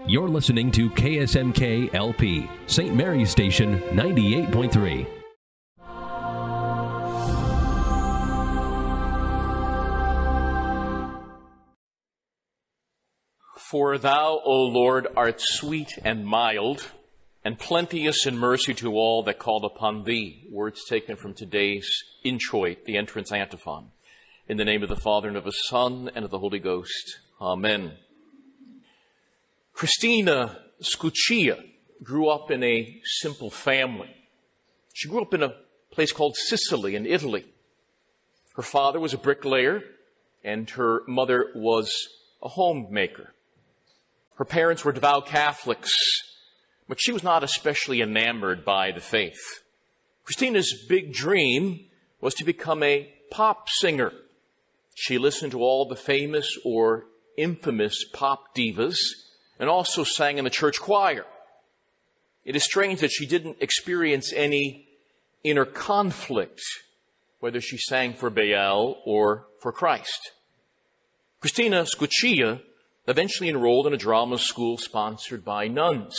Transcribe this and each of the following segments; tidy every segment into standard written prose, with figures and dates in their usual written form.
You're listening to KSMK LP, St. Mary's Station 98.3. For thou, O Lord, art sweet and mild, and plenteous in mercy to all that call upon thee. Words taken from today's introit, the entrance antiphon. In the name of the Father, and of the Son, and of the Holy Ghost. Amen. Christina Scuccia grew up in a simple family. She grew up in a place called Sicily in Italy. Her father was a bricklayer, and her mother was a homemaker. Her parents were devout Catholics, but she was not especially enamored by the faith. Christina's big dream was to become a pop singer. She listened to all the famous or infamous pop divas and also sang in the church choir. It is strange that she didn't experience any inner conflict, whether she sang for Baal or for Christ. Christina Scuccia eventually enrolled in a drama school sponsored by nuns.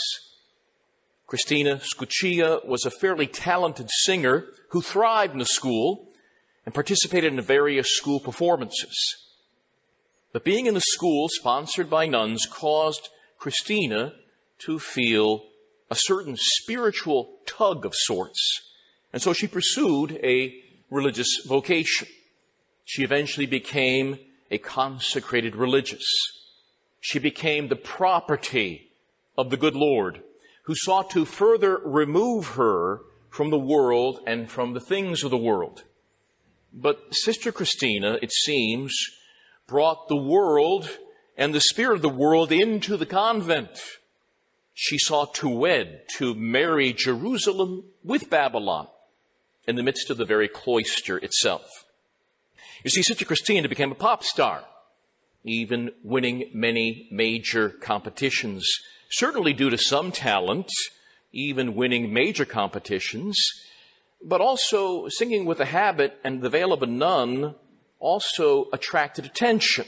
Christina Scuccia was a fairly talented singer who thrived in the school and participated in various school performances. But being in the school sponsored by nuns caused Christina to feel a certain spiritual tug of sorts. And so she pursued a religious vocation. She eventually became a consecrated religious. She became the property of the good Lord, who sought to further remove her from the world and from the things of the world. But Sister Christina, it seems, brought the world and the spirit of the world into the convent. She sought to marry Jerusalem with Babylon in the midst of the very cloister itself. You see, Sister Christina became a pop star, even winning many major competitions, certainly due to some talent, even winning major competitions, but also singing with a habit and the veil of a nun also attracted attention.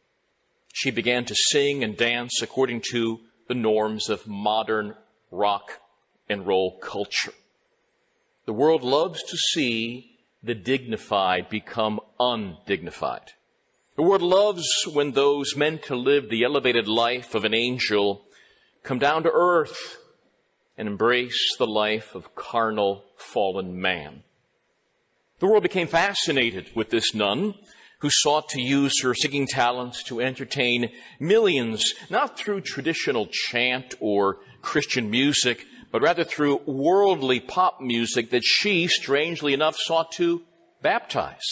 She began to sing and dance according to the norms of modern rock and roll culture. The world loves to see the dignified become undignified. The world loves when those meant to live the elevated life of an angel come down to earth and embrace the life of carnal, fallen man. The world became fascinated with this nun who sought to use her singing talents to entertain millions, not through traditional chant or Christian music, but rather through worldly pop music that she, strangely enough, sought to baptize.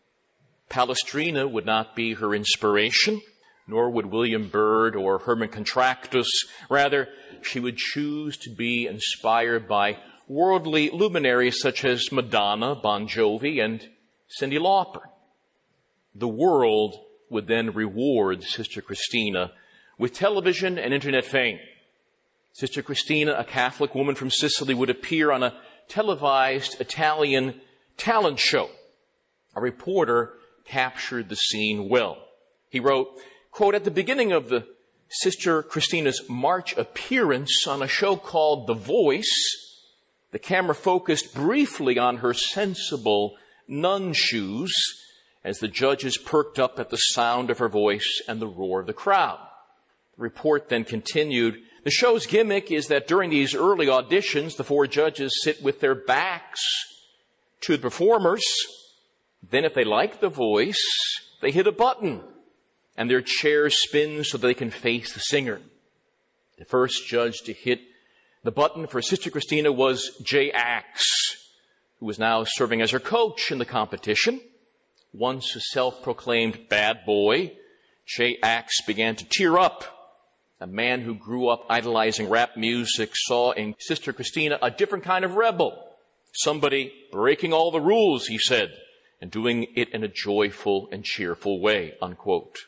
Palestrina would not be her inspiration, nor would William Byrd or Herman Contractus. Rather, she would choose to be inspired by worldly luminaries such as Madonna, Bon Jovi, and Cyndi Lauper. The world would then reward Sister Christina with television and internet fame. Sister Christina, a Catholic woman from Sicily, would appear on a televised Italian talent show. A reporter captured the scene well. He wrote, quote, "At the beginning of the Sister Christina's March appearance on a show called The Voice, the camera focused briefly on her sensible nun shoes as the judges perked up at the sound of her voice and the roar of the crowd." The report then continued, "The show's gimmick is that during these early auditions, the four judges sit with their backs to the performers. Then if they like the voice, they hit a button and their chairs spin so they can face the singer." The first judge to hit the button for Sister Christina was J. Axe, who was now serving as her coach in the competition. Once a self-proclaimed bad boy, J. Axe began to tear up. A man who grew up idolizing rap music saw in Sister Christina a different kind of rebel. Somebody breaking all the rules, he said, and doing it in a joyful and cheerful way, unquote.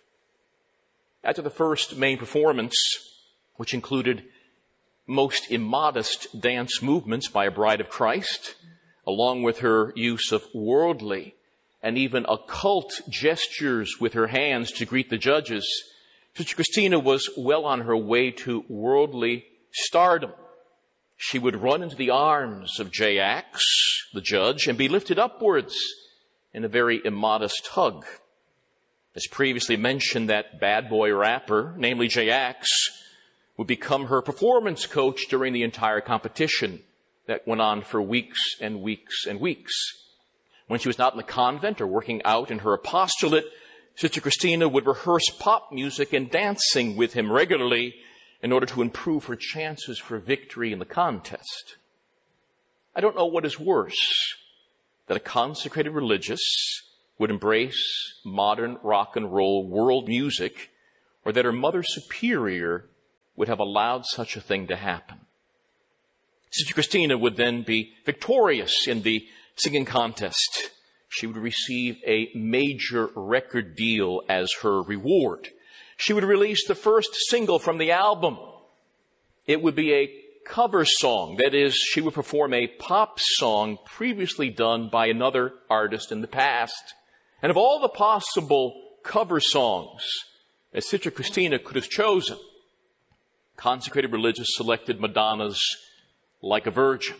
After the first main performance, which included most immodest dance movements by a bride of Christ, along with her use of worldly and even occult gestures with her hands to greet the judges, Sister Christina was well on her way to worldly stardom. She would run into the arms of J-Ax, the judge, and be lifted upwards in a very immodest hug. As previously mentioned, that bad boy rapper, namely J-Ax, would become her performance coach during the entire competition that went on for weeks and weeks and weeks. When she was not in the convent or working out in her apostolate, Sister Christina would rehearse pop music and dancing with him regularly in order to improve her chances for victory in the contest. I don't know what is worse, that a consecrated religious would embrace modern rock and roll world music, or that her mother superior would have allowed such a thing to happen. Sister Christina would then be victorious in the singing contest. She would receive a major record deal as her reward. She would release the first single from the album. It would be a cover song. That is, she would perform a pop song previously done by another artist in the past. And of all the possible cover songs that Sister Christina could have chosen, consecrated religious selected Madonna's Like a Virgin.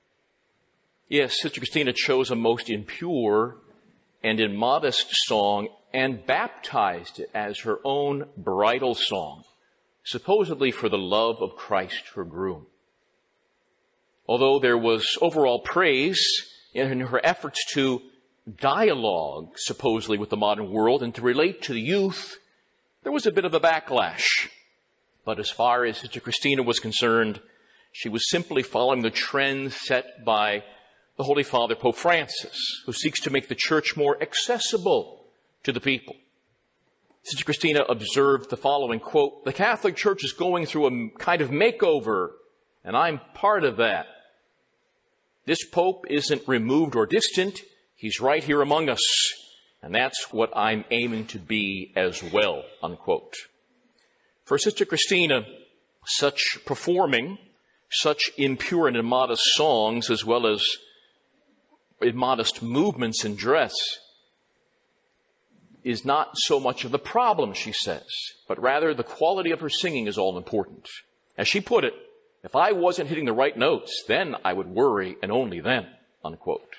Yes, Sister Christina chose a most impure and immodest song and baptized it as her own bridal song, supposedly for the love of Christ, her groom. Although there was overall praise in her efforts to dialogue, supposedly, with the modern world and to relate to the youth, there was a bit of a backlash. But as far as Sister Christina was concerned, she was simply following the trend set by the Holy Father, Pope Francis, who seeks to make the church more accessible to the people. Sister Christina observed the following, quote, "The Catholic Church is going through a kind of makeover, and I'm part of that. This Pope isn't removed or distant. He's right here among us, and that's what I'm aiming to be as well," unquote. For Sister Christina, such performing such impure and immodest songs, as well as immodest movements in dress, is not so much of the problem, she says, but rather the quality of her singing is all important. As she put it, "If I wasn't hitting the right notes, then I would worry, and only then," unquote.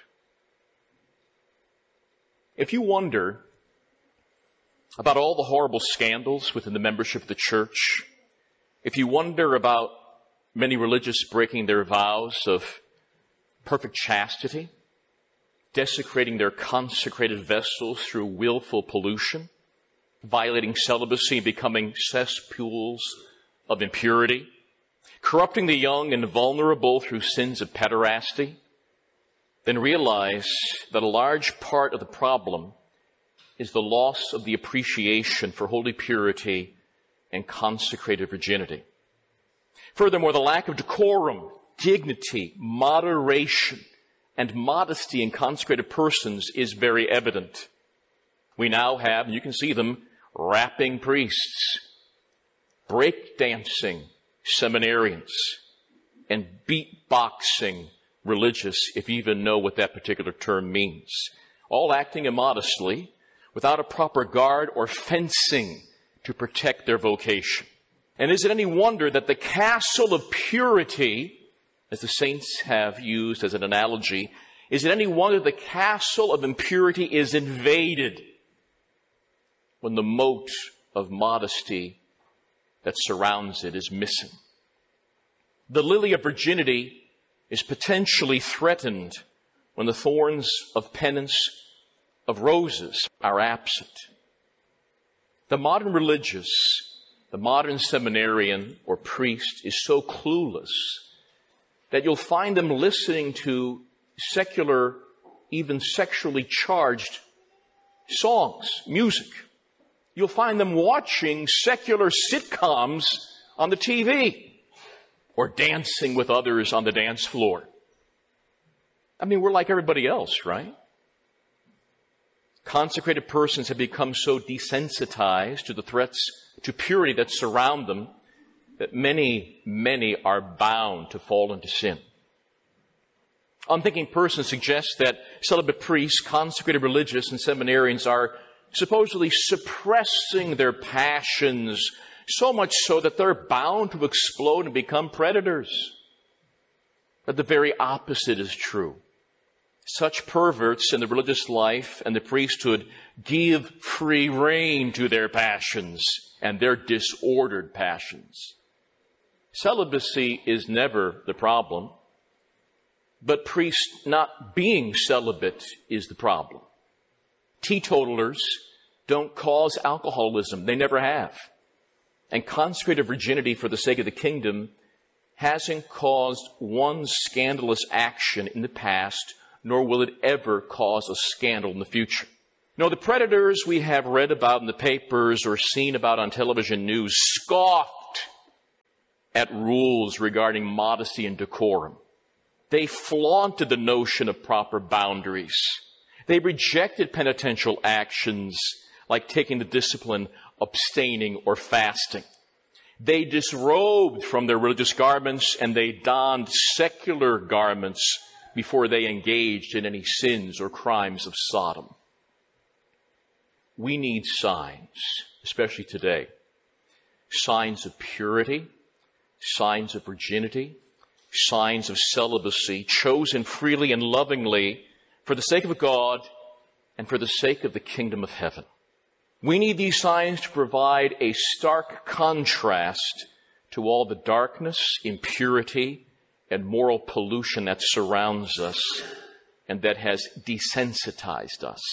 If you wonder about all the horrible scandals within the membership of the church, if you wonder about many religious breaking their vows of perfect chastity, desecrating their consecrated vessels through willful pollution, violating celibacy and becoming cesspools of impurity, corrupting the young and vulnerable through sins of pederasty, then realize that a large part of the problem is the loss of the appreciation for holy purity and consecrated virginity. Furthermore, the lack of decorum, dignity, moderation, and modesty in consecrated persons is very evident. We now have, and you can see them, rapping priests, breakdancing seminarians, and beatboxing religious, if you even know what that particular term means, all acting immodestly, without a proper guard or fencing to protect their vocation. And is it any wonder that the castle of purity, as the saints have used as an analogy, is it any wonder the castle of impurity is invaded when the moat of modesty that surrounds it is missing? The lily of virginity is potentially threatened when the thorns of penance of roses are absent. The modern religious, the modern seminarian or priest is so clueless that you'll find them listening to secular, even sexually charged songs, music. You'll find them watching secular sitcoms on the TV or dancing with others on the dance floor. I mean, we're like everybody else, right? Consecrated persons have become so desensitized to the threats to purity that surround them that many are bound to fall into sin. Unthinking persons suggest that celibate priests, consecrated religious, and seminarians are supposedly suppressing their passions, so much so that they're bound to explode and become predators. But the very opposite is true. Such perverts in the religious life and the priesthood give free rein to their passions and their disordered passions. Celibacy is never the problem, but priests not being celibate is the problem. Teetotalers don't cause alcoholism. They never have. And consecrated virginity for the sake of the kingdom hasn't caused one scandalous action in the past, nor will it ever cause a scandal in the future. No, the predators we have read about in the papers or seen about on television news scoffed at rules regarding modesty and decorum. They flaunted the notion of proper boundaries. They rejected penitential actions like taking the discipline, abstaining, or fasting. They disrobed from their religious garments and they donned secular garments before they engaged in any sins or crimes of Sodom. We need signs, especially today. Signs of purity, signs of virginity, signs of celibacy, chosen freely and lovingly for the sake of God and for the sake of the kingdom of heaven. We need these signs to provide a stark contrast to all the darkness, impurity, and moral pollution that surrounds us and that has desensitized us.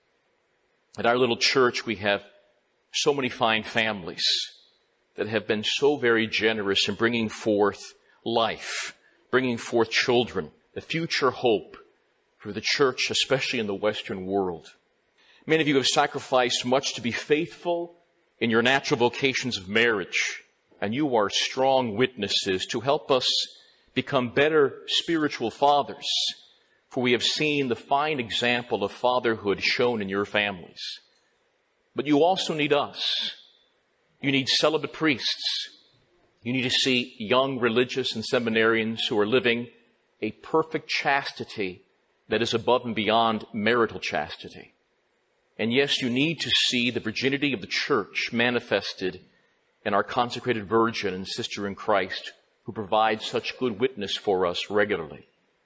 At our little church, we have so many fine families that have been so very generous in bringing forth life, bringing forth children, the future hope for the church, especially in the Western world. Many of you have sacrificed much to be faithful in your natural vocations of marriage, and you are strong witnesses to help us become better spiritual fathers, for we have seen the fine example of fatherhood shown in your families. But you also need us. You need celibate priests. You need to see young religious and seminarians who are living a perfect chastity that is above and beyond marital chastity. And yes, you need to see the virginity of the church manifested in our consecrated virgin and sister in Christ who provides such good witness for us regularly.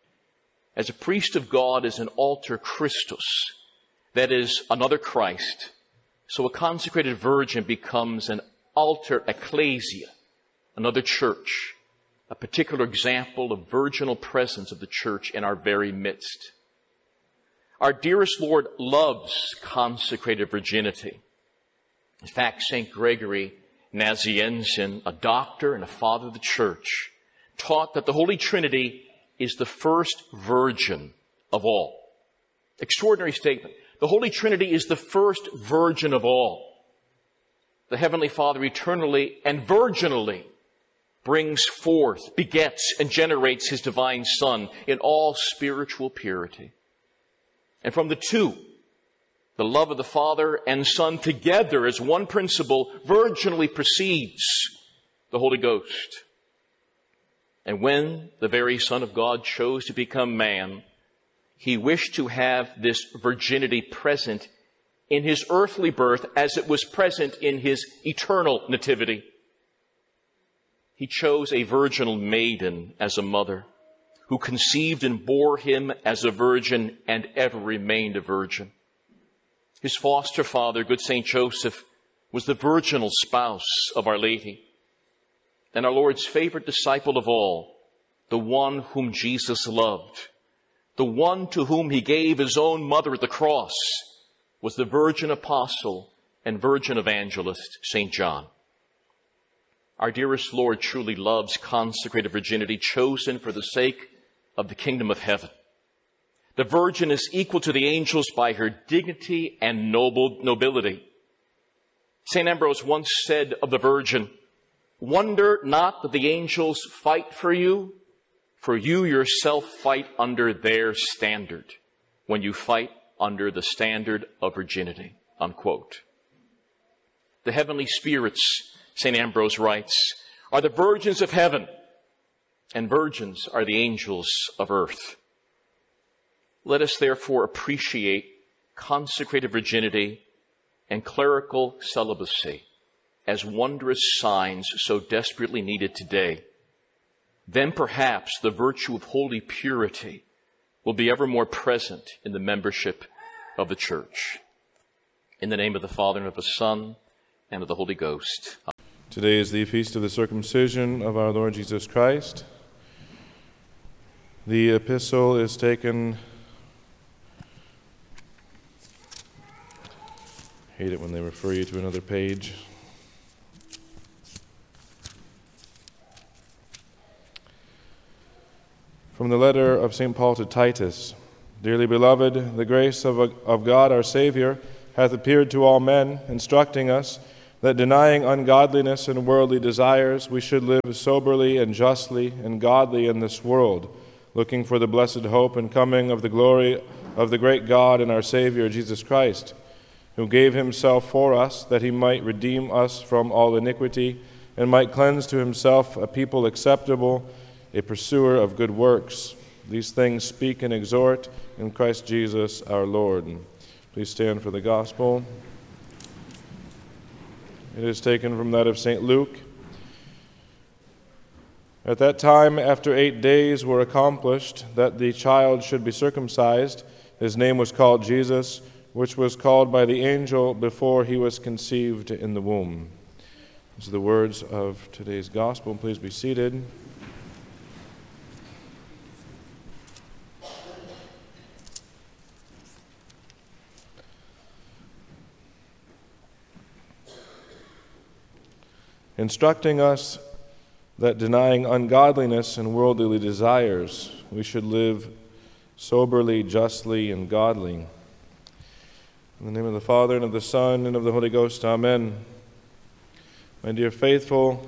As a priest of God is an alter Christus, that is another Christ, so a consecrated virgin becomes an alter ecclesia, another church, a particular example of virginal presence of the church in our very midst. Our dearest Lord loves consecrated virginity. In fact, St. Gregory Nazianzen, a doctor and a father of the church, taught that the Holy Trinity is the first virgin of all. Extraordinary statement. The Holy Trinity is the first virgin of all. The Heavenly Father eternally and virginally brings forth, begets, and generates His divine Son in all spiritual purity. And from the two, the love of the Father and Son together as one principle virginally proceeds the Holy Ghost. And when the very Son of God chose to become man, He wished to have this virginity present in His earthly birth as it was present in His eternal nativity. He chose a virginal maiden as a mother, who conceived and bore Him as a virgin and ever remained a virgin. His foster father, good St. Joseph, was the virginal spouse of Our Lady. And our Lord's favorite disciple of all, the one whom Jesus loved, the one to whom He gave His own mother at the cross, was the virgin apostle and virgin evangelist, St. John. Our dearest Lord truly loves consecrated virginity chosen for the sake of the kingdom of heaven. The virgin is equal to the angels by her dignity and nobility. St. Ambrose once said of the virgin, "Wonder not that the angels fight for you yourself fight under their standard when you fight under the standard of virginity." Unquote. The heavenly spirits, St. Ambrose writes, are the virgins of heaven, and virgins are the angels of earth. Let us therefore appreciate consecrated virginity and clerical celibacy as wondrous signs so desperately needed today, then perhaps the virtue of holy purity will be ever more present in the membership of the church. In the name of the Father, and of the Son, and of the Holy Ghost. Today is the feast of the circumcision of our Lord Jesus Christ. The epistle is taken... I hate it when they refer you to another page. From the letter of St. Paul to Titus. Dearly beloved, the grace of God our Savior hath appeared to all men, instructing us that denying ungodliness and worldly desires, we should live soberly and justly and godly in this world, looking for the blessed hope and coming of the glory of the great God and our Savior Jesus Christ, who gave himself for us, that he might redeem us from all iniquity, and might cleanse to himself a people acceptable, a pursuer of good works. These things speak and exhort in Christ Jesus our Lord. Please stand for the gospel. It is taken from that of St. Luke. At that time, after 8 days were accomplished, that the child should be circumcised, his name was called Jesus, which was called by the angel before he was conceived in the womb. These are the words of today's gospel. Please be seated. Instructing us that denying ungodliness and worldly desires, we should live soberly, justly, and godly. In the name of the Father, and of the Son, and of the Holy Ghost, amen. My dear faithful,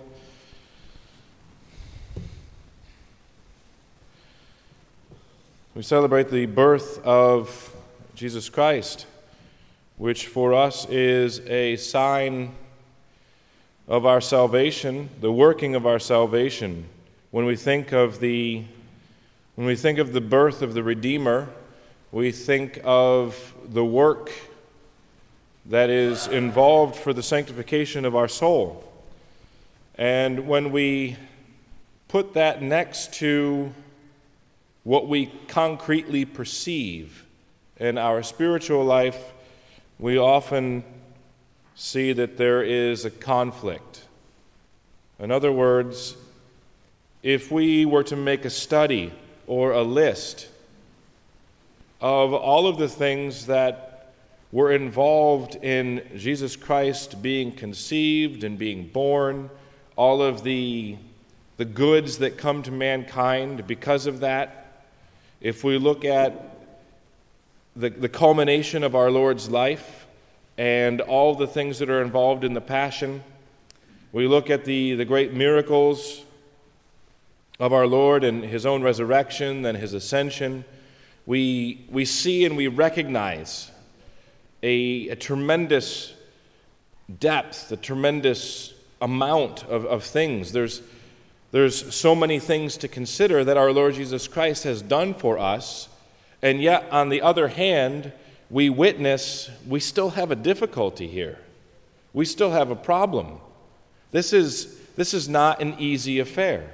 we celebrate the birth of Jesus Christ, which for us is a sign of our salvation, the working of our salvation. When we think of the birth of the Redeemer, we think of the work that is involved for the sanctification of our soul. And when we put that next to what we concretely perceive in our spiritual life, we often see that there is a conflict. In other words, if we were to make a study or a list of all of the things that were involved in Jesus Christ being conceived and being born, all of the goods that come to mankind because of that, if we look at the culmination of our Lord's life, and all the things that are involved in the Passion, we look at the great miracles of our Lord and his own resurrection and his ascension, we see and we recognize a tremendous depth, a tremendous amount of things. There's so many things to consider that our Lord Jesus Christ has done for us, and yet, on the other hand, we witness, we still have a difficulty here. We still have a problem. This is not an easy affair.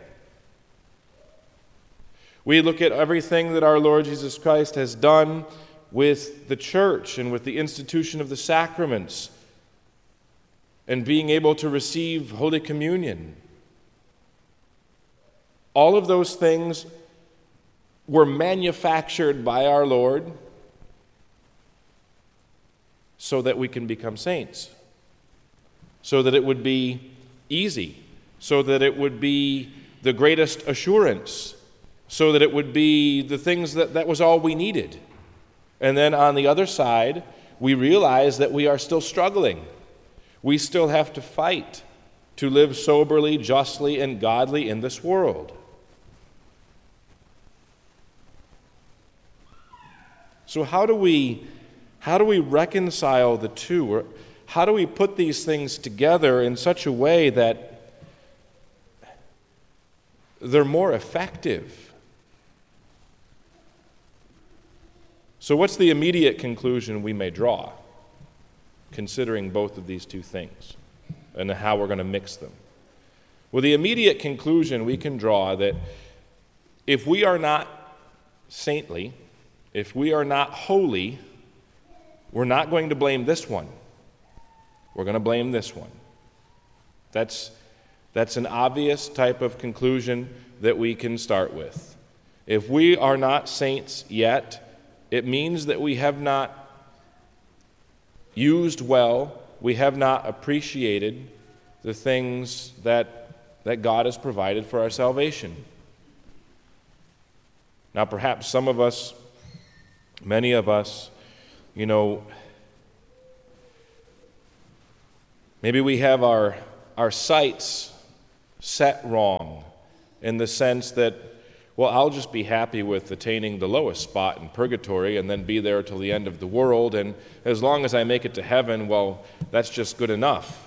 We look at everything that our Lord Jesus Christ has done with the church and with the institution of the sacraments and being able to receive Holy Communion. All of those things were manufactured by our Lord so that we can become saints, so that it would be easy, so that it would be the greatest assurance, so that it would be the things that was all we needed. And then on the other side, we realize that we are still struggling. We still have to fight to live soberly, justly, and godly in this world. So how do we reconcile the two? Or how do we put these things together in such a way that they're more effective? So what's the immediate conclusion we may draw? considering both of these two things and how we're going to mix them? Well, the immediate conclusion we can draw that if we are not saintly, if we are not holy, we're not going to blame this one. We're going to blame this one. That's an obvious type of conclusion that we can start with. If we are not saints yet, it means that we have not used well, we have not appreciated the things that God has provided for our salvation. Now, perhaps some of us, many of us, maybe we have our sights set wrong in the sense that, well, I'll just be happy with attaining the lowest spot in purgatory and then be there till the end of the world, and as long as I make it to heaven, well, that's just good enough.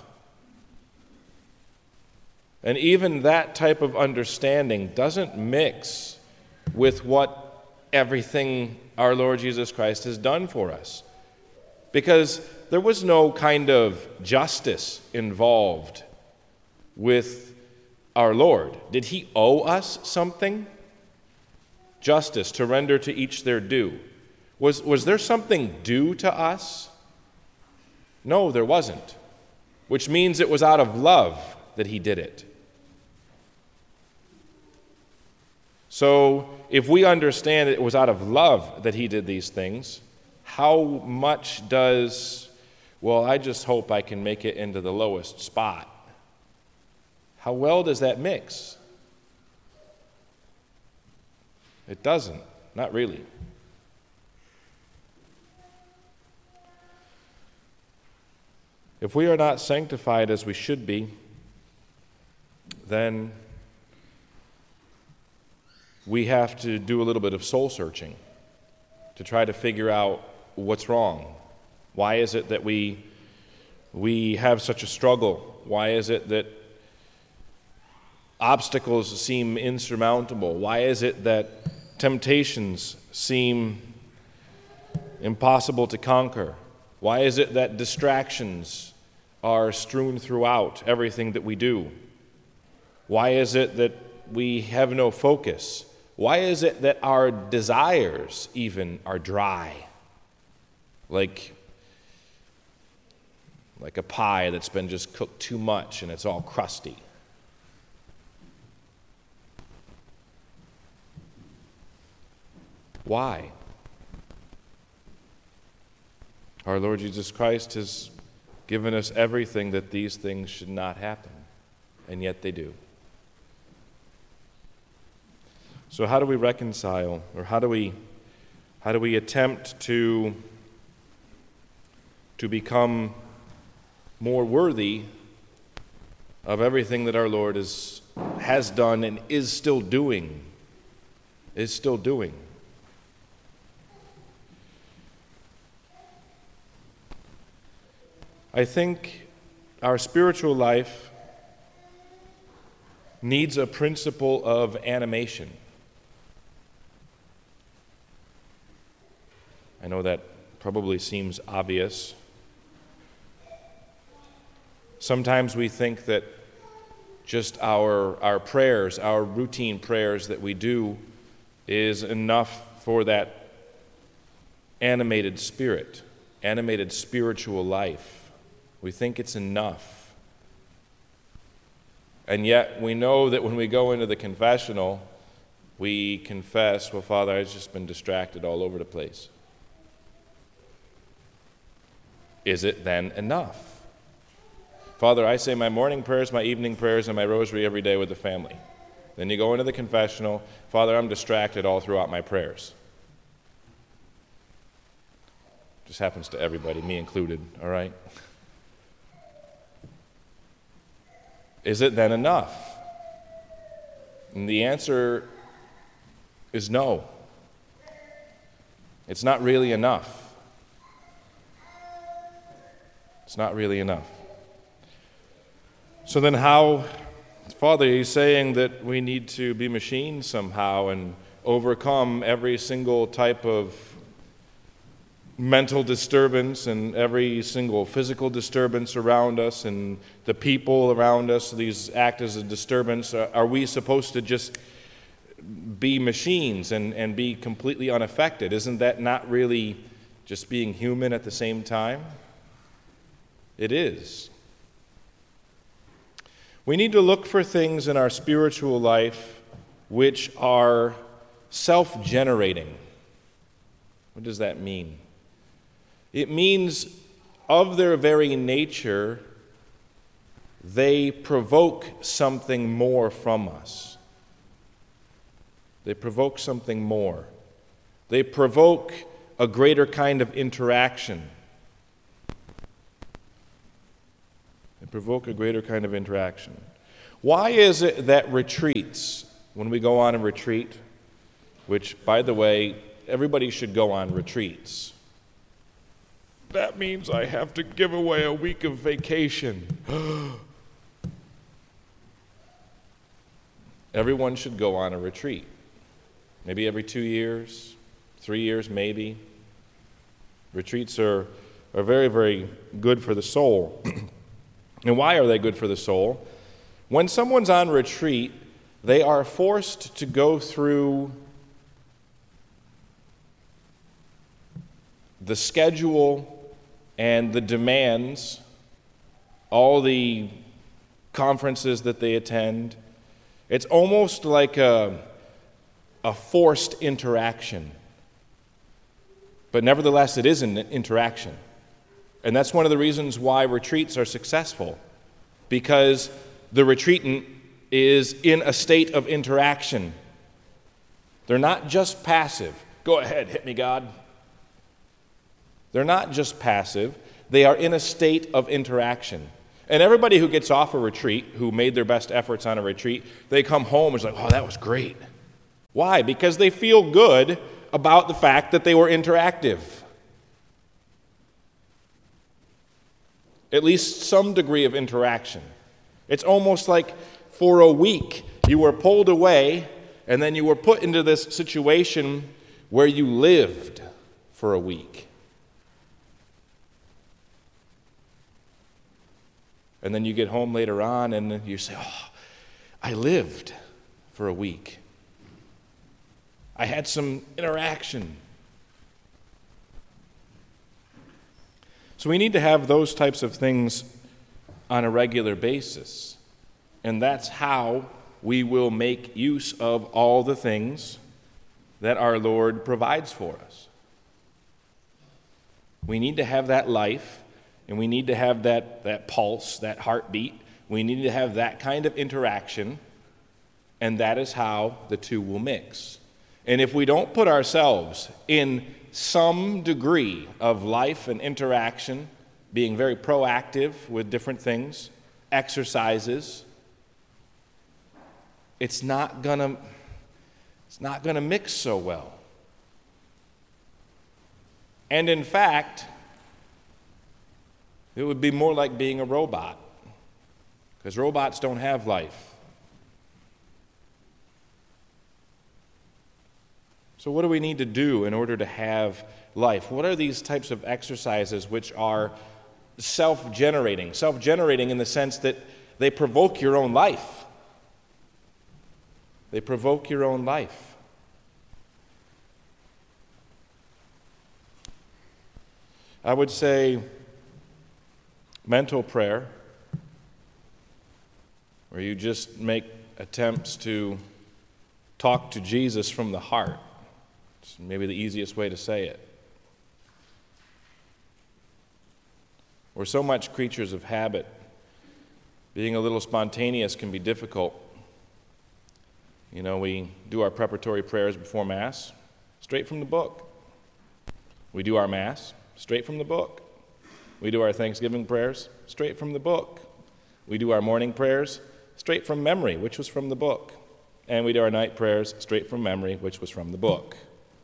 And even that type of understanding doesn't mix with what everything our Lord Jesus Christ has done for us. Because there was no kind of justice involved with our Lord. Did he owe us something? Justice, to render to each their due. Was there something due to us? No, there wasn't. Which means it was out of love that he did it. So, if we understand it was out of love that he did these things, how much does, well, I just hope I can make it into the lowest spot? How well does that mix? It doesn't, not really. If we are not sanctified as we should be, then we have to do a little bit of soul searching to try to figure out what's wrong. Why is it that we have such a struggle? Why is it that obstacles seem insurmountable? Why is it that temptations seem impossible to conquer? Why is it that distractions are strewn throughout everything that we do? Why is it that we have no focus? Why is it that our desires even are dry? Like a pie that's been just cooked too much and it's all crusty. Why? Our Lord Jesus Christ has given us everything that these things should not happen, and yet they do. So how do we reconcile, or how do we attempt to become more worthy of everything that our Lord has done and is still doing? I think our spiritual life needs a principle of animation. I know that probably seems obvious. Sometimes we think that just our prayers, our routine prayers that we do, is enough for that animated spirit, animated spiritual life. We think it's enough. And yet we know that when we go into the confessional, we confess, well, Father, I've just been distracted all over the place. Is it then enough? Father, I say my morning prayers, my evening prayers, and my rosary every day with the family. Then you go into the confessional, Father, I'm distracted all throughout my prayers. Just happens to everybody, me included, all right? Is it then enough? And the answer is no. It's not really enough. It's not really enough. So then how, Father, are you saying that we need to be machines somehow and overcome every single type of mental disturbance and every single physical disturbance around us and the people around us, these act as a disturbance, are we supposed to just be machines and be completely unaffected? Isn't that not really just being human at the same time? It is. We need to look for things in our spiritual life which are self-generating. What does that mean? It means of their very nature, they provoke something more from us. They provoke something more. They provoke a greater kind of interaction. They provoke a greater kind of interaction. Why is it that retreats, when we go on a retreat, which, by the way, everybody should go on retreats. That means I have to give away a week of vacation. Everyone should go on a retreat. Maybe every 2 years, 3 years maybe. Retreats are very, very good for the soul. And why are they good for the soul? When someone's on retreat, they are forced to go through the schedule and the demands, all the conferences that they attend. It's almost like a forced interaction. But nevertheless, it is an interaction. And that's one of the reasons why retreats are successful, because the retreatant is in a state of interaction. They're not just passive. Go ahead, hit me, God. They're not just passive. They are in a state of interaction. And everybody who gets off a retreat, who made their best efforts on a retreat, they come home and it's like, oh, that was great. Why? Because they feel good about the fact that they were interactive. At least some degree of interaction. It's almost like for a week you were pulled away and then you were put into this situation where you lived for a week. And then you get home later on and you say, oh, I lived for a week. I had some interaction. So we need to have those types of things on a regular basis. And that's how we will make use of all the things that our Lord provides for us. We need to have that life. And we need to have that pulse, that heartbeat. We need to have that kind of interaction, and that is how the two will mix. And if we don't put ourselves in some degree of life and interaction, being very proactive with different things, exercises, it's not gonna mix so well. And in fact, it would be more like being a robot, because robots don't have life. So what do we need to do in order to have life? What are these types of exercises which are self-generating? Self-generating in the sense that they provoke your own life. They provoke your own life. I would say mental prayer, where you just make attempts to talk to Jesus from the heart. It's maybe the easiest way to say it. We're so much creatures of habit. Being a little spontaneous can be difficult. You know, we do our preparatory prayers before Mass, straight from the book. We do our Mass, straight from the book. We do our Thanksgiving prayers, straight from the book. We do our morning prayers, straight from memory, which was from the book. And we do our night prayers, straight from memory, which was from the book.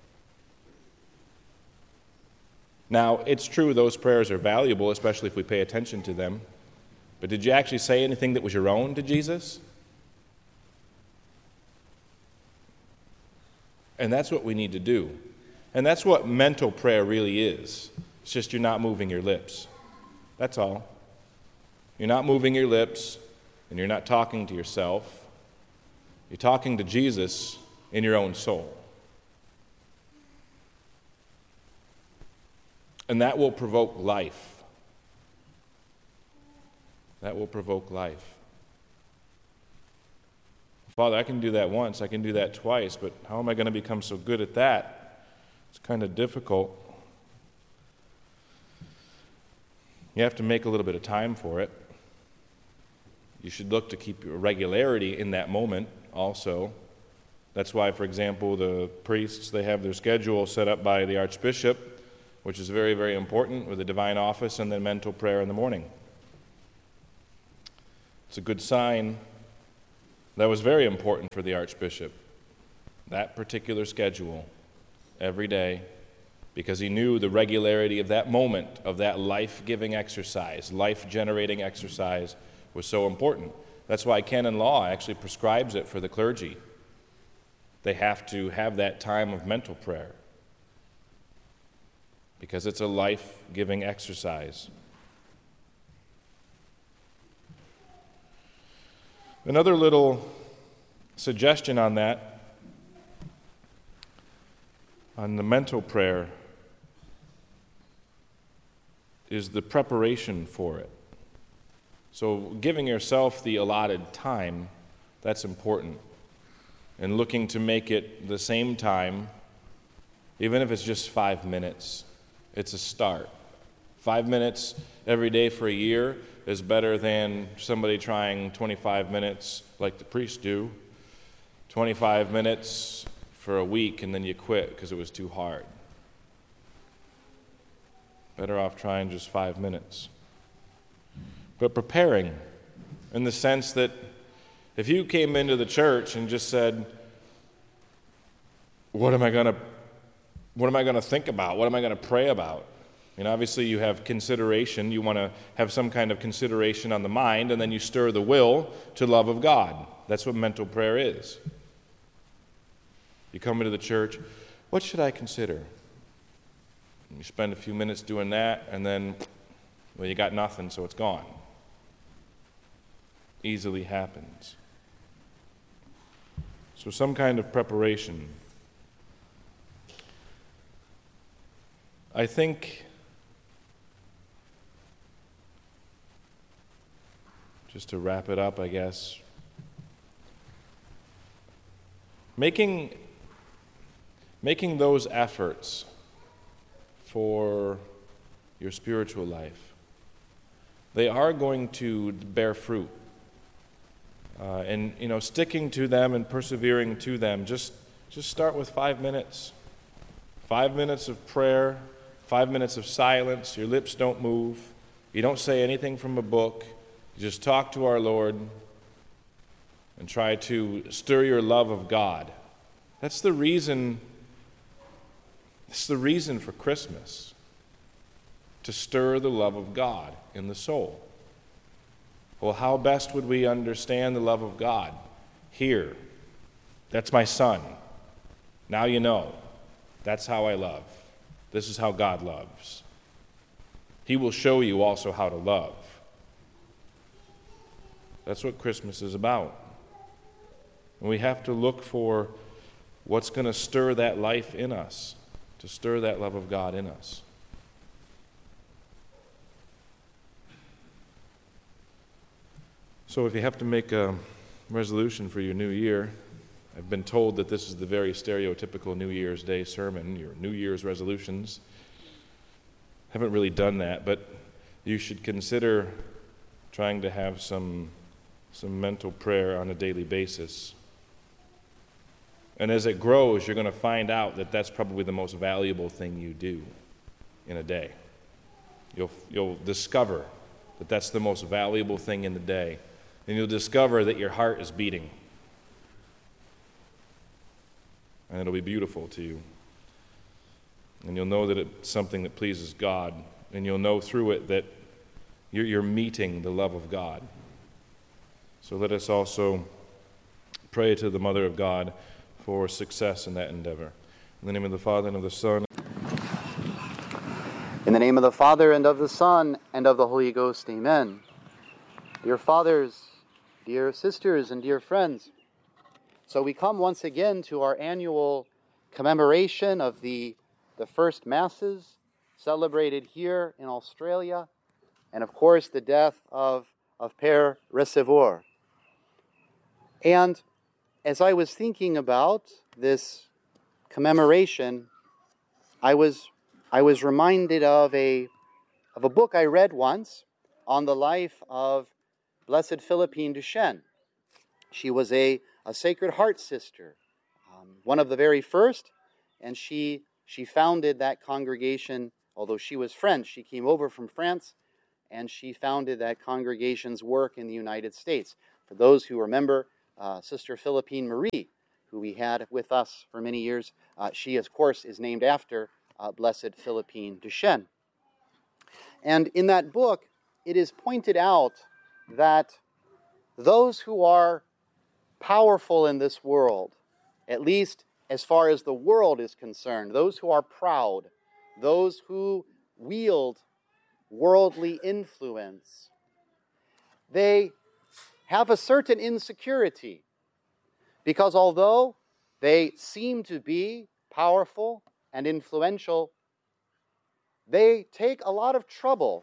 Now, it's true those prayers are valuable, especially if we pay attention to them. But did you actually say anything that was your own to Jesus? And that's what we need to do. And that's what mental prayer really is. It's just you're not moving your lips. That's all. You're not moving your lips, and you're not talking to yourself. You're talking to Jesus in your own soul. And that will provoke life. That will provoke life. Father, I can do that once, I can do that twice, but how am I going to become so good at that? It's kind of difficult. You have to make a little bit of time for it. You should look to keep your regularity in that moment also. That's why, for example, the priests, they have their schedule set up by the archbishop, which is very, very important, with the divine office and then mental prayer in the morning. It's a good sign. That was very important for the archbishop, that particular schedule every day, because he knew the regularity of that moment, of that life-giving exercise, life-generating exercise, was so important. That's why canon law actually prescribes it for the clergy. They have to have that time of mental prayer because it's a life-giving exercise. Another little suggestion on that, on the mental prayer, is the preparation for it. So giving yourself the allotted time, that's important. And looking to make it the same time, even if it's just 5 minutes, it's a start. 5 minutes every day for a year is better than somebody trying 25 minutes like the priests do, 25 minutes for a week and then you quit because it was too hard. Better off trying just 5 minutes. But preparing in the sense that if you came into the church and just said, what am I going to think about? What am I going to pray about? And obviously you have consideration. You want to have some kind of consideration on the mind, and then you stir the will to love of God. That's what mental prayer is. You come into the church, what should I consider? And you spend a few minutes doing that, and then, well, you got nothing, so it's gone. Easily happens. So some kind of preparation. I think, just to wrap it up, I guess, making those efforts for your spiritual life, they are going to bear fruit. And sticking to them and persevering to them, just start with 5 minutes. 5 minutes of prayer, 5 minutes of silence. Your lips don't move. You don't say anything from a book. You just talk to our Lord and try to stir your love of God. That's the reason. It's the reason for Christmas, to stir the love of God in the soul. Well, how best would we understand the love of God? Here. That's my son. Now you know. That's how I love. This is how God loves. He will show you also how to love. That's what Christmas is about. And we have to look for what's going to stir that life in us, to stir that love of God in us. So if you have to make a resolution for your new year, I've been told that this is the very stereotypical New Year's Day sermon, your New Year's resolutions. Haven't really done that, but you should consider trying to have some mental prayer on a daily basis. And as it grows, you're going to find out that that's probably the most valuable thing you do in a day. You'll discover that that's the most valuable thing in the day. And you'll discover that your heart is beating. And it'll be beautiful to you. And you'll know that it's something that pleases God. And you'll know through it that you're meeting the love of God. So let us also pray to the Mother of God for success in that endeavor. In the name of the Father, and of the Son. In the name of the Father, and of the Son, and of the Holy Ghost, amen. Dear fathers, dear sisters, and dear friends, so we come once again to our annual commemoration of the first Masses celebrated here in Australia, and of course the death of Père Receveur. And as I was thinking about this commemoration, I was reminded of a book I read once on the life of Blessed Philippine Duchesne. She was a Sacred Heart sister, one of the very first, and she founded that congregation. Although she was French, she came over from France, and she founded that congregation's work in the United States. For those who remember Sister Philippine Marie, who we had with us for many years, she, of course, is named after Blessed Philippine Duchesne. And in that book, it is pointed out that those who are powerful in this world, at least as far as the world is concerned, those who are proud, those who wield worldly influence, they have a certain insecurity, because although they seem to be powerful and influential, they take a lot of trouble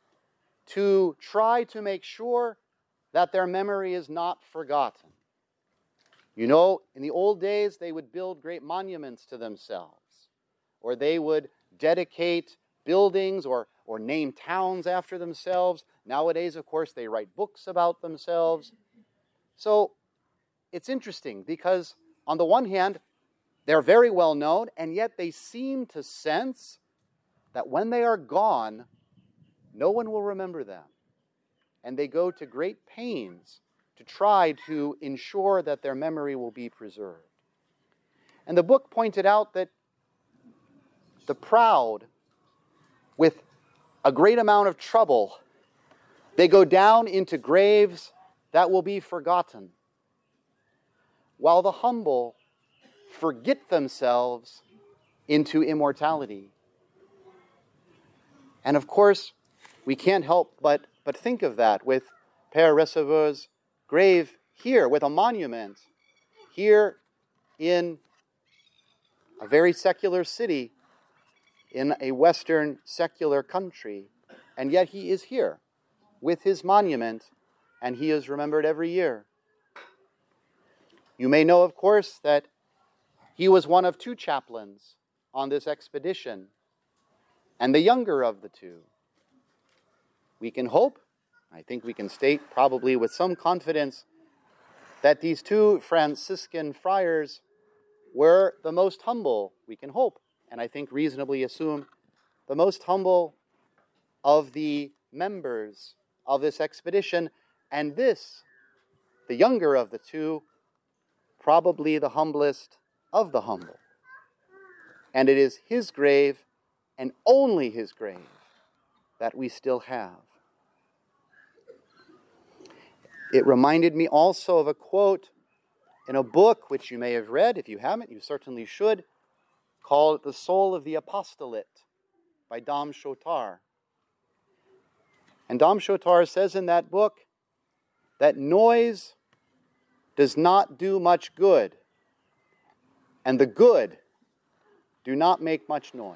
to try to make sure that their memory is not forgotten. You know, in the old days, they would build great monuments to themselves, or they would dedicate buildings or name towns after themselves. Nowadays, of course, they write books about themselves. So it's interesting because, on the one hand, they're very well known, and yet they seem to sense that when they are gone, no one will remember them. And they go to great pains to try to ensure that their memory will be preserved. And the book pointed out that the proud, with a great amount of trouble, they go down into graves that will be forgotten, while the humble forget themselves into immortality. And of course, we can't help but think of that with Père Receveur's grave here, with a monument here in a very secular city, in a Western secular country, and yet he is here with his monument, and he is remembered every year. You may know, of course, that he was one of two chaplains on this expedition, and the younger of the two. We can hope, I think we can state probably with some confidence, that these two Franciscan friars were the most humble, we can hope, and I think reasonably assume, the most humble of the members of this expedition, and this, the younger of the two, probably the humblest of the humble. And it is his grave, and only his grave, that we still have. It reminded me also of a quote in a book which you may have read. If you haven't, you certainly should, called The Soul of the Apostolate by Dom Chotard. And Dom Chotard says in that book that noise does not do much good, and the good do not make much noise.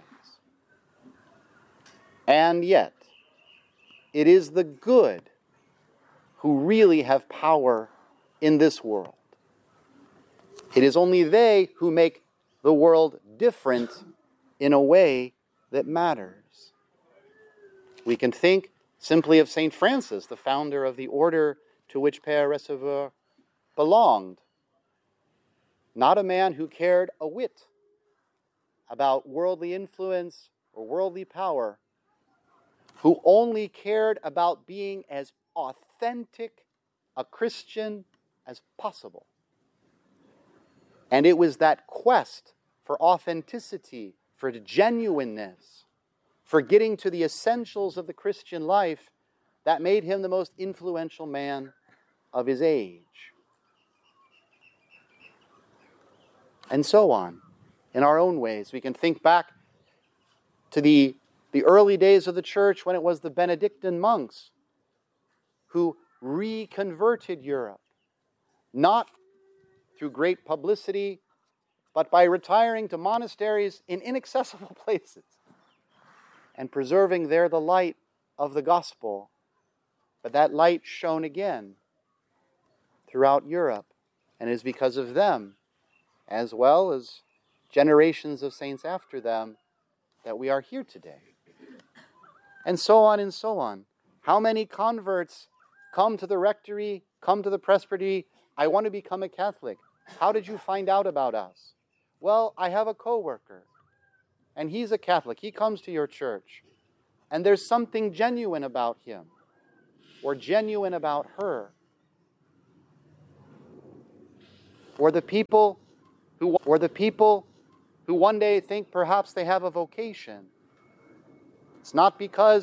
And yet, it is the good who really have power in this world. It is only they who make the world different in a way that matters. We can think simply of St. Francis, the founder of the order to which Père Receveur belonged. Not a man who cared a whit about worldly influence or worldly power, who only cared about being as authentic a Christian as possible. And it was that quest for authenticity, for genuineness, for getting to the essentials of the Christian life that made him the most influential man of his age. And so on. in our own ways. We can think back to the early days of the church when it was the Benedictine monks who reconverted Europe, not through great publicity, but by retiring to monasteries in inaccessible places and preserving there the light of the gospel. But that light shone again throughout Europe, and it is because of them, as well as generations of saints after them, that we are here today. And so on and so on. How many converts come to the rectory, come to the presbytery, I want to become a Catholic. How did you find out about us? Well, I have a coworker, and he's a Catholic. He comes to your church, and there's something genuine about him, or genuine about her. Or the people who one day think perhaps they have a vocation. It's not because